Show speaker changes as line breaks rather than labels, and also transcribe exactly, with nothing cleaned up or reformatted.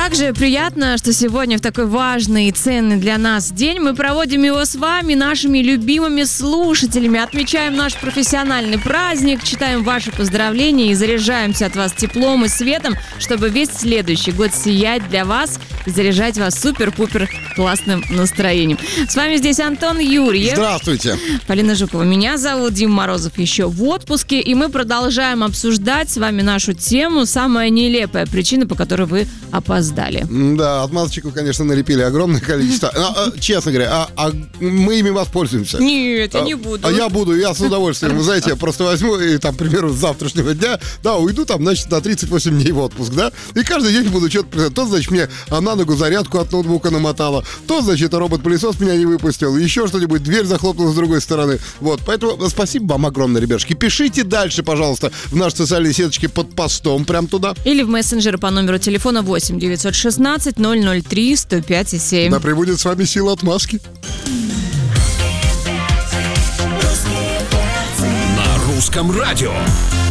Также приятно, что сегодня в такой важный и ценный для нас день мы проводим его с вами, нашими любимыми слушателями. Отмечаем наш профессиональный праздник, читаем ваши поздравления и заряжаемся от вас теплом и светом, чтобы весь следующий год сиять для вас и заряжать вас супер-пупер классным настроением. С вами здесь Антон Юрьев.
Здравствуйте.
Полина Жукова. Меня зовут Дима Морозов, еще в отпуске. И мы продолжаем обсуждать с вами нашу тему «Самая нелепая причина, по которой вы опоздали».
Да, отмазочек, конечно, налепили огромное количество. А, а, честно говоря, а, а мы ими воспользуемся?
Нет, я
а,
не буду.
А я буду, я с удовольствием. Вы знаете, я просто возьму и там, к примеру, с завтрашнего дня, да, уйду там, значит, на тридцать восемь дней в отпуск, да, и каждый день буду что-то... То, значит, мне на ногу зарядку от ноутбука намотало, то, значит, робот-пылесос меня не выпустил, еще что-нибудь, дверь захлопнула с другой стороны. Вот, поэтому спасибо вам огромное, ребятушки. Пишите дальше, пожалуйста, в наши социальные сеточки под постом, прям туда.
Или в мессенджеры по номеру телефона восемь девятьсот шестнадцать ноль ноль три сто пять и семь.
Да пребудет с вами сила отмазки.
На русском радио.